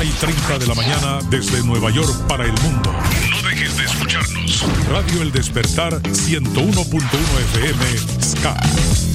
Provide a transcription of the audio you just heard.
1:30 de la mañana desde Nueva York para el mundo. No dejes de escucharnos. Radio El Despertar 101.1 FM Ska.